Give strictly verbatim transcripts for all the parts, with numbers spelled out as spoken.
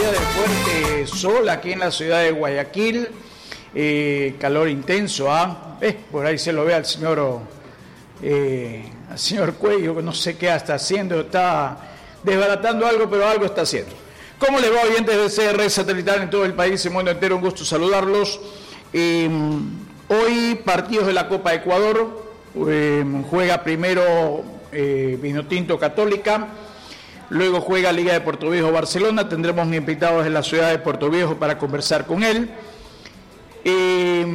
día de fuerte sol aquí en la ciudad de Guayaquil, eh, calor intenso, ¿ah? ¿eh? Por ahí se lo ve al señor, eh, al señor Cuello, que no sé qué está haciendo, está desbaratando algo, pero algo está haciendo. ¿Cómo les va, oyentes de C R Satelital en todo el país y el mundo entero? Un gusto saludarlos. Eh, hoy partidos de la Copa Ecuador, eh, juega primero eh, Vinotinto Católica, luego juega Liga de Puerto Viejo Barcelona, tendremos un invitado de la ciudad de Puerto Viejo para conversar con él. Eh,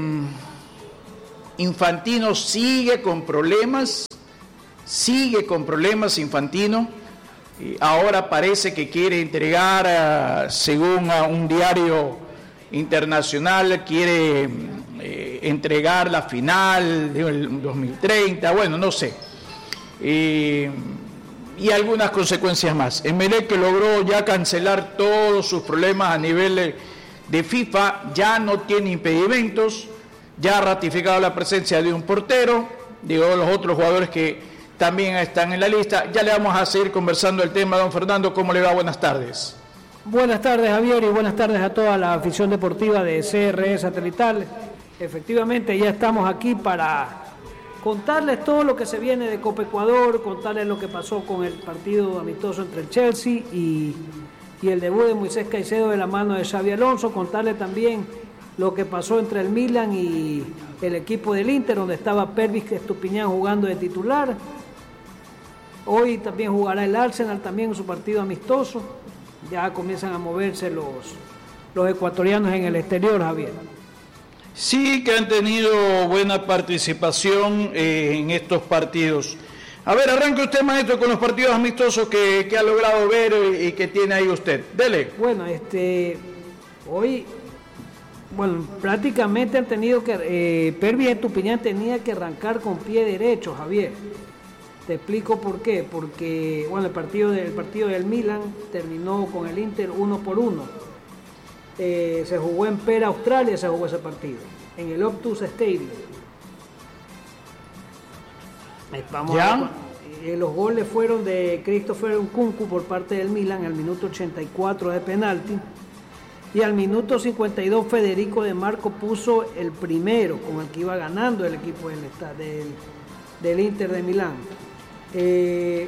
Infantino sigue con problemas, sigue con problemas Infantino. Ahora parece que quiere entregar, según a un diario internacional, quiere eh, entregar la final del dos mil treinta, bueno, no sé. Eh, y algunas consecuencias más. Emelec, que logró ya cancelar todos sus problemas a nivel de, de FIFA, ya no tiene impedimentos, ya ha ratificado la presencia de un portero, digo, los otros jugadores que también están en la lista. Ya le vamos a seguir conversando el tema. Don Fernando, ¿cómo le va? Buenas tardes. Buenas tardes, Javier, y buenas tardes a toda la afición deportiva de C R Satelital. Efectivamente, ya estamos aquí para contarles todo lo que se viene de Copa Ecuador, contarles lo que pasó con el partido amistoso entre el Chelsea y, y el debut de Moisés Caicedo de la mano de Xabi Alonso, contarles también lo que pasó entre el Milan y el equipo del Inter, donde estaba Pervis Estupiñán jugando de titular. Hoy también jugará el Arsenal también en su partido amistoso. Ya comienzan a moverse los, los ecuatorianos en el exterior, Javier. Sí, que han tenido buena participación eh, en estos partidos. A ver, arranque usted, maestro, con los partidos amistosos que, que ha logrado ver y, y que tiene ahí usted. Dele. Bueno, este, hoy, bueno, prácticamente han tenido que, eh, Pervis Estupiñán tenía que arrancar con pie derecho, Javier. Te explico por qué, porque bueno, el partido, de, el partido del Milan terminó con el Inter uno por uno. Eh, se jugó en Pera, Australia, se jugó ese partido, en el Optus Stadium. Eh, vamos ¿Ya? A, eh, los goles fueron de Christopher Nkunku por parte del Milan al minuto ochenta y cuatro de penalti, y al minuto cincuenta y dos Federico De Marco puso el primero, con el que iba ganando el equipo del, del, del Inter de Milán. Eh,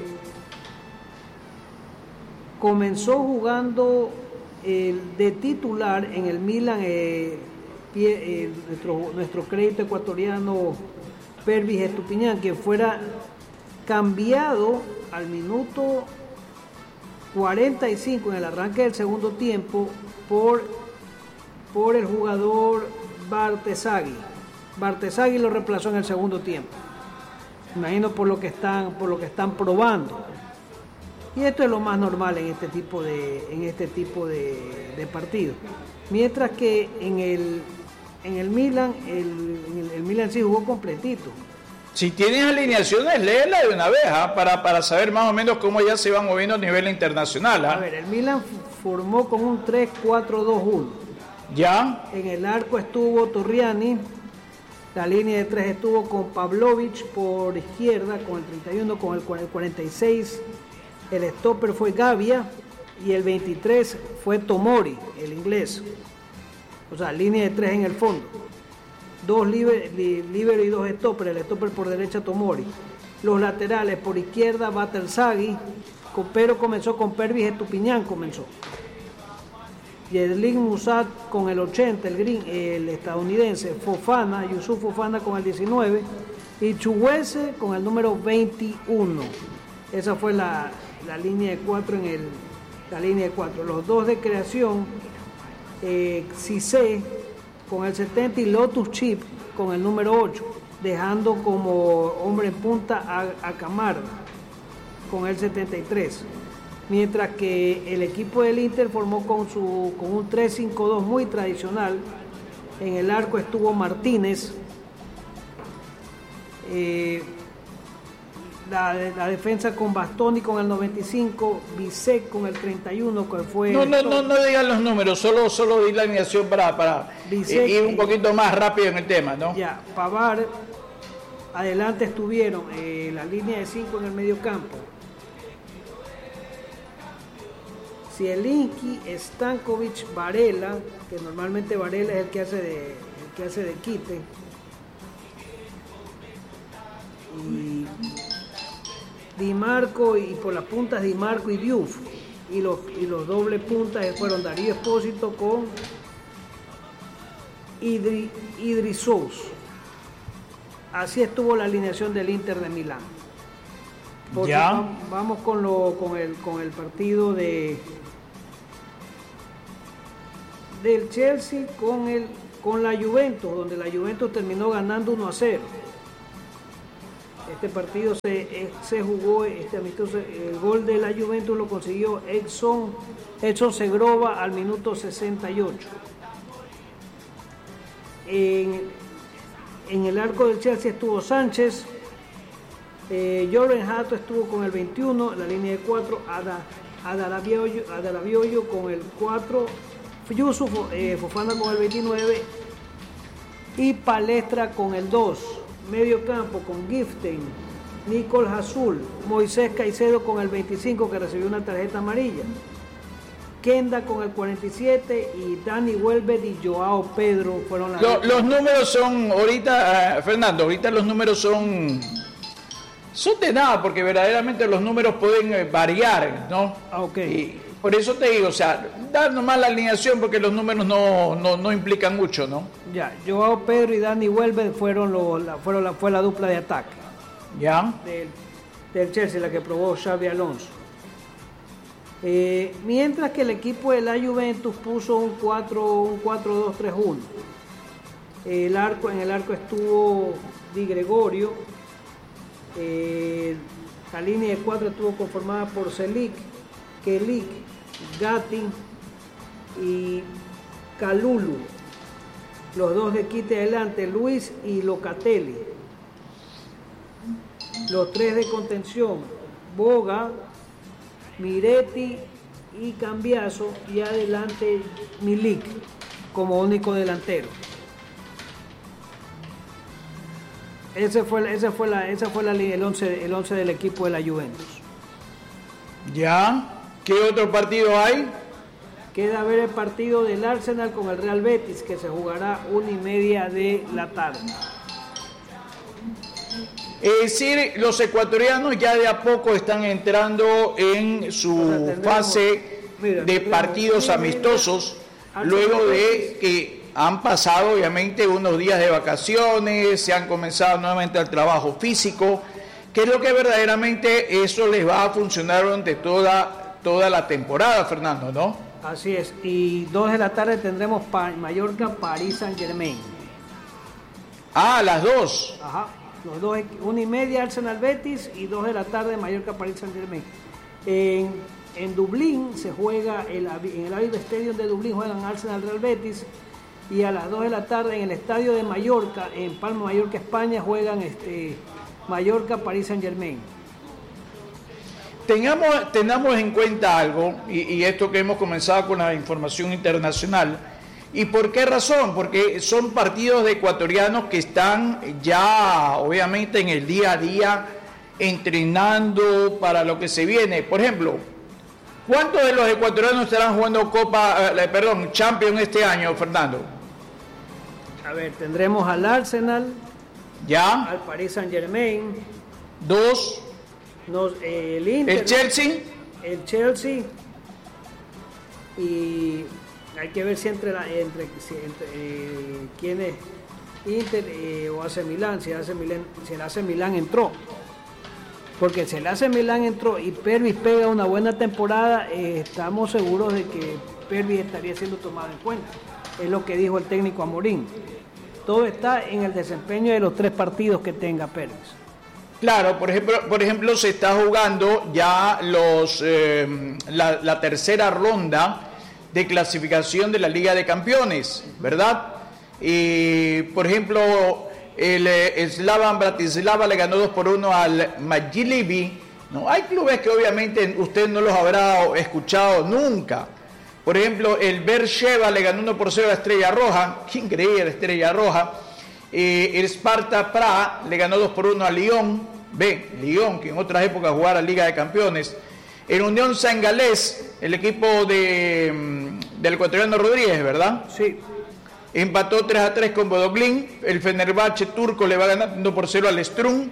comenzó jugando eh, de titular en el Milan eh, pie, eh, nuestro, nuestro crédito ecuatoriano Pervis Estupiñán, que fuera cambiado al minuto cuarenta y cinco en el arranque del segundo tiempo por, por el jugador Bartesagui. Bartesagui lo reemplazó en el segundo tiempo. Imagino por lo que están, por lo que están probando. Y esto es lo más normal en este tipo de, en este tipo de, de partidos. Mientras que en el, en el Milan, el, el, el Milan sí jugó completito. Si tienes alineaciones, léela de una vez, ¿eh? para, para saber más o menos cómo ya se van moviendo a nivel internacional. ¿eh? A ver, el Milan formó con un tres cuatro dos uno. ¿Ya? En el arco estuvo Torriani. La línea de tres estuvo con Pavlovic por izquierda, con el treinta y uno, con el cuarenta y seis. El stopper fue Gavia y el veintitrés fue Tomori, el inglés. O sea, línea de tres en el fondo. Dos líberos liber y dos stoppers. El stopper por derecha Tomori. Los laterales por izquierda Bartesagui, pero comenzó con Pervis Estupiñán, comenzó. Yedlin Musat con el ochenta, el, green, el estadounidense, Fofana, Yusuf Fofana con el diecinueve y Chukwueze con el número veintiuno. Esa fue la, la línea de cuatro en el, la línea de cuatro. Los dos de creación, eh, Cissé con el setenta y Lotus Chip con el número ocho, dejando como hombre en punta a, a Camarda con el setenta y tres. Mientras que el equipo del Inter formó con, su, con un tres cinco dos muy tradicional. En el arco estuvo Martínez. Eh, la, la defensa con Bastoni con el noventa y cinco, Bisek con el treinta y uno, que fue... No, no, no, no digan los números, solo, solo di la alineación para, para Bisek, ir un poquito más rápido en el tema, ¿no? Ya, Pavar, adelante estuvieron eh, la línea de cinco en el medio campo. Zielinski, Stankovic, Varela, que normalmente Varela es el que hace de, el que hace de quite. Y Di Marco, y por las puntas Di Marco y Diouf. Y los, y los doble puntas fueron Darío Espósito con Idri, Idrisous. Así estuvo la alineación del Inter de Milán. Porque ya. Vamos, vamos con, lo, con, el, con el partido de del Chelsea con, el, con la Juventus, donde la Juventus terminó ganando uno a cero. Este partido se, se jugó, este amistoso, el gol de la Juventus lo consiguió Edson, Edson Segrova al minuto sesenta y ocho. En, en el arco del Chelsea estuvo Sánchez, eh, Jorgen Hato estuvo con el veintiuno, la línea de cuatro, Ada, Adarabioyo, Adarabioyo con el cuatro, Yusuf eh, Fofana con el veintinueve y Palestra con el dos. Medio campo con Giften, Nicol Azul, Moisés Caicedo con el veinticinco que recibió una tarjeta amarilla, Kenda con el cuarenta y siete y Dani Welbeck y Joao Pedro fueron las... Lo, los números son, ahorita, uh, Fernando, ahorita los números son, son de nada, porque verdaderamente los números pueden variar, ¿no? Ah, ok. Y por eso te digo, o sea, dar nomás la alineación porque los números no, no, no implican mucho, ¿no? Ya, Joao Pedro y Dani Welbeck fueron, lo, la, fueron la, fue la dupla de ataque. Ya. Del, del Chelsea, la que probó Xabi Alonso. Eh, mientras que el equipo de la Juventus puso un cuatro dos tres uno. El arco, en el arco estuvo Di Gregorio. Eh, la línea de cuatro estuvo conformada por Selic, Kelik, Gatti y Kalulu. Los dos de quite adelante, Luis y Locatelli. Los tres de contención, Boga, Miretti y Cambiaso, y adelante Milik como único delantero. Ese fue, ese fue, la, ese fue la, el once el once del equipo de la Juventus. Ya. ¿Qué otro partido hay? Queda ver el partido del Arsenal con el Real Betis, que se jugará una y media de la tarde. Es decir, los ecuatorianos ya de a poco están entrando en su o sea, tendremos, fase mira, de partidos amistosos, luego de que han pasado obviamente unos días de vacaciones, se han comenzado nuevamente el trabajo físico, que es lo que verdaderamente eso les va a funcionar durante toda, toda la temporada, Fernando, ¿no? Así es, y dos de la tarde tendremos pa- Mallorca, París Saint Germain. Ah, las dos. Ajá, los dos, una y media Arsenal Betis y dos de la tarde Mallorca, París Saint Germain. En, en Dublín se juega, el, en el Aviv Stadium de Dublín juegan Arsenal Real Betis, y a las dos de la tarde en el estadio de Mallorca, en Palma, Mallorca, España, juegan este, Mallorca, París Saint Germain. Tengamos, tengamos en cuenta algo, y, y esto que hemos comenzado con la información internacional, ¿y por qué razón? Porque son partidos de ecuatorianos que están ya, obviamente, en el día a día, entrenando para lo que se viene. Por ejemplo, ¿cuántos de los ecuatorianos estarán jugando Copa, eh, perdón, Champions este año, Fernando? A ver, tendremos al Arsenal, ya, al Paris Saint Germain, dos, nos, eh, el Inter, el Chelsea, el Chelsea, y hay que ver si entre, la, entre, si entre eh, quién es Inter eh, o A C Milán, si el A C Milán, si el A C Milán entró. Porque si el A C Milán entró y Pervis pega una buena temporada, eh, estamos seguros de que Pervis estaría siendo tomado en cuenta. Es lo que dijo el técnico Amorín. Todo está en el desempeño de los tres partidos que tenga Pervis. Claro, por ejemplo, por ejemplo se está jugando ya los eh, la, la tercera ronda de clasificación de la Liga de Campeones, ¿verdad? Y por ejemplo, el, el Slavan Bratislava le ganó dos por uno al Magilivi. No, hay clubes que obviamente usted no los habrá escuchado nunca. Por ejemplo, el Beersheva le ganó uno por cero a Estrella Roja. ¿Quién creía la Estrella Roja? Eh, el Sparta Praha le ganó dos por uno a Lyon. Ve, Lyon, que en otras épocas jugara Liga de Campeones. El Unión San Galés, el equipo de, del ecuatoriano Rodríguez, ¿verdad? Sí. Empató tres a tres con Bodoglin. El Fenerbahce turco le va ganando por cero al Strun.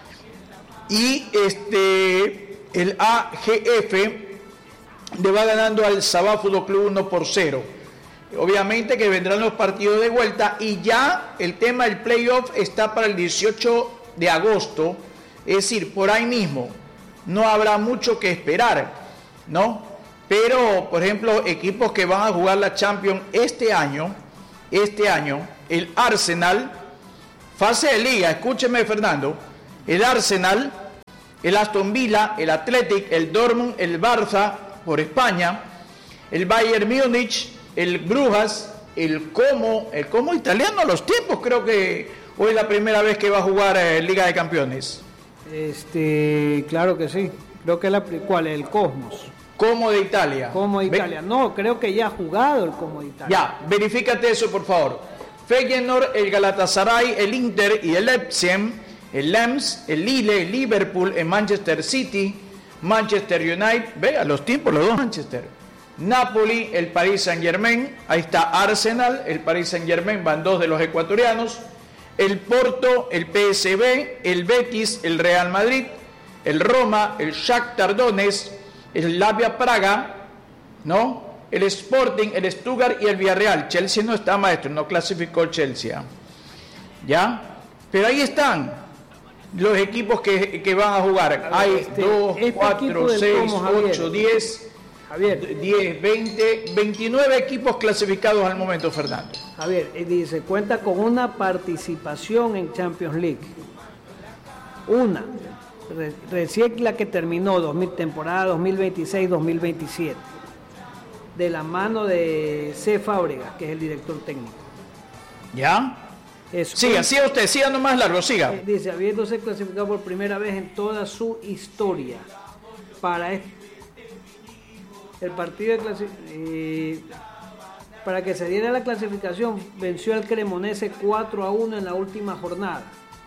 Y este, el A G F le va ganando al Sabah Fútbol Club uno por cero. Obviamente que vendrán los partidos de vuelta y ya el tema del playoff está para el dieciocho de agosto. Es decir, por ahí mismo no habrá mucho que esperar, ¿no? Pero, por ejemplo, equipos que van a jugar la Champions este año, este año, el Arsenal, fase de liga, escúcheme Fernando, el Arsenal, el Aston Villa, el Athletic, el Dortmund, el Barça por España, el Bayern Múnich, el Brujas, el Como, el Como italiano a los tiempos, creo que hoy es la primera vez que va a jugar eh, Liga de Campeones. Este, claro que sí, creo que es la, ¿cuál? El Cosmos. Como de Italia. Como de Italia. Ve... No, creo que ya ha jugado el Como de Italia. Ya, verifícate eso, por favor. Feyenoord, el Galatasaray, el Inter y el Leipzig, el Lens, el Lille, el Liverpool, el Manchester City, Manchester United, ve a los tiempos los dos Manchester. Napoli, el Paris Saint-Germain, ahí está Arsenal, el Paris Saint-Germain, van dos de los ecuatorianos, el Porto, el P S V, el Betis, el Real Madrid, el Roma, el Shakhtar Donetsk, el Slavia Praga, ¿no? El Sporting, el Stuttgart y el Villarreal. Chelsea no está, maestro, no clasificó Chelsea. ¿Ya? Pero ahí están los equipos que, que van a jugar. A ver, hay este, dos, este cuatro, seis, ocho, diez, diez, veinte, veintinueve equipos clasificados al momento, Fernando. Javier, dice, cuenta con una participación en Champions League. Una. Recién la que terminó dos mil, temporada dos mil veintiséis dos mil veintisiete, de la mano de C. Fábregas, que es el director técnico. ¿Ya? Eso. Siga, siga usted, siga nomás largo, siga. Eh, dice, habiéndose clasificado por primera vez en toda su historia para este, el partido de clasi- eh, para que se diera la clasificación, venció al Cremonese cuatro a uno en la última jornada.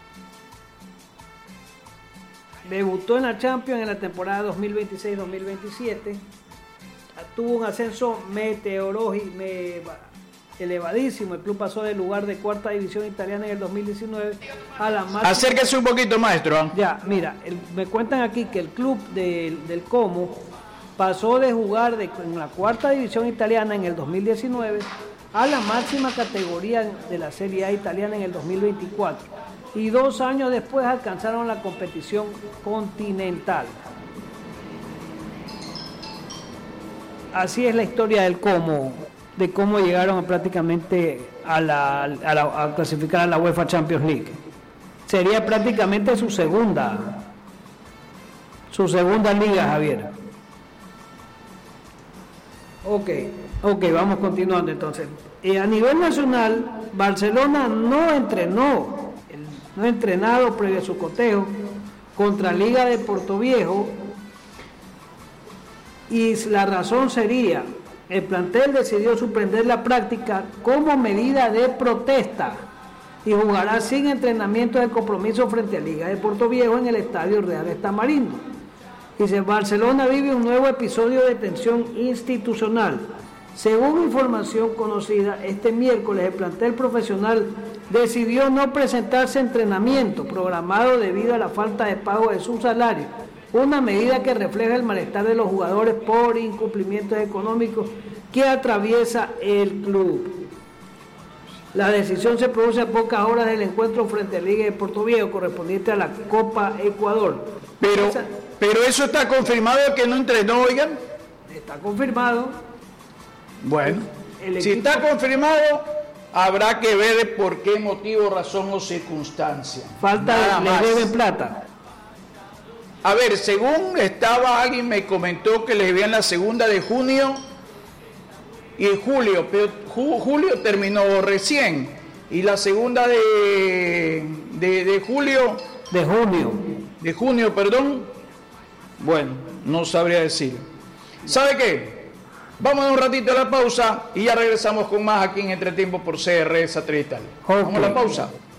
Debutó en la Champions en la temporada dos mil veintiséis dos mil veintisiete. Tuvo un ascenso meteorológico elevadísimo. El club pasó del lugar de cuarta división italiana en el dos mil diecinueve a la máxima. Acérquese un poquito, maestro. Ya, mira, el, me cuentan aquí que el club de, del Como pasó de jugar de, en la cuarta división italiana en el dos mil diecinueve a la máxima categoría de la Serie A italiana en el dos mil veinticuatro. Y dos años después alcanzaron la competición continental. Así es la historia del Como, de cómo llegaron prácticamente a, la, a, la, a clasificar a la UEFA Champions League. Sería prácticamente su segunda, su segunda liga, Javier. Ok, ok, vamos continuando entonces. Eh, a nivel nacional, Barcelona no entrenó. No entrenado previo a su cotejo contra Liga de Portoviejo, y la razón sería, el plantel decidió suspender la práctica como medida de protesta y jugará sin entrenamiento de compromiso frente a Liga de Portoviejo en el Estadio Real Estamarindo. Dice, Barcelona vive un nuevo episodio de tensión institucional. Según información conocida, este miércoles el plantel profesional decidió no presentarse a entrenamiento programado debido a la falta de pago de su salario, una medida que refleja el malestar de los jugadores por incumplimientos económicos que atraviesa el club. La decisión se produce a pocas horas del encuentro frente a Liga de Portoviejo correspondiente a la Copa Ecuador. Pero, Esa, pero eso está confirmado que no entrenó, oigan. Está confirmado. Bueno, el, el si equipo... está confirmado, habrá que ver por qué motivo, razón o circunstancia. Falta, de, le deben plata. A ver, según estaba, alguien me comentó que le debían la segunda de junio y julio, pero ju, julio terminó recién, y la segunda de, de, de julio... De junio. De junio, perdón. Bueno, no sabría decir. ¿Sabe qué? Vamos a un ratito a la pausa y ya regresamos con más aquí en Entretiempo por C R Satelital. Okay. Vamos a la pausa.